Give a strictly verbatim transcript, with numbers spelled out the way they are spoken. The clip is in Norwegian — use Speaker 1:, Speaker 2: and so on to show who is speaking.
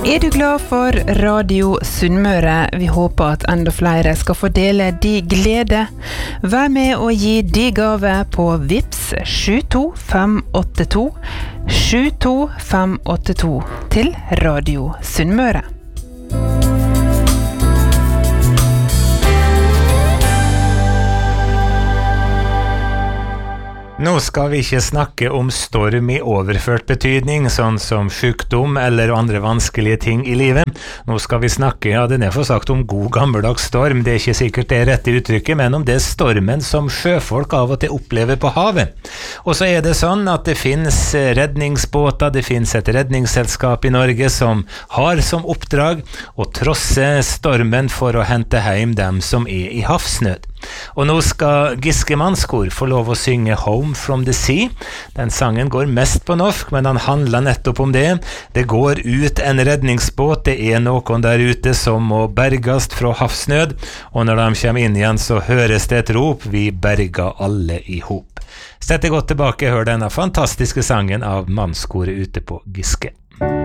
Speaker 1: Er du glad for Radio Sunnmøre? Vi håper at enda flere skal få dele de glede. Vær med og gi de gave på Vips sju to fem åtte to sju to fem åtte to til Radio Sunnmøre.
Speaker 2: Nå skal vi ikke snakke om storm i overført betydning, sånn som sykdom eller andre vanskelige ting i livet. Nå skal vi snakke, ja, det er for sagt om god gammeldags storm, det er ikke sikkert det rette uttrykket, men om det stormen som sjøfolk av og til opplever på havet. Og så er det sånn at det finnes redningsbåter, det finnes et redningsselskap i Norge som har som oppdrag å trosse stormen for å hente hjem dem som er i havsnød. Og nå skal Giske Mannskor få lov å synge Home from the Sea. Den sangen går mest på norsk, men han handler nettopp om det. Det går ut en redningsbåt, det er noen der ute som må bergast fra havsnød, og når de kommer inn igjen så høres det et rop, vi berger alle i hop. Sett deg godt tilbake, hør denne fantastiske sangen av Mannskoret ute på Giske.